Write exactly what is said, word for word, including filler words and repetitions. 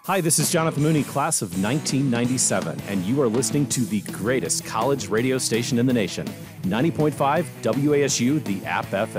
Hi, this is Jonathan Mooney, class of nineteen ninety-seven, and you are listening to the greatest college radio station in the nation, ninety point five W A S U, the App F M.